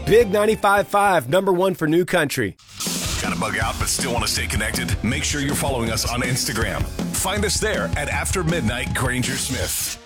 Big 95.5, number one for new country. Got to bug out but still want to stay connected? Make sure you're following us on Instagram. Find us there at After Midnight Granger Smith.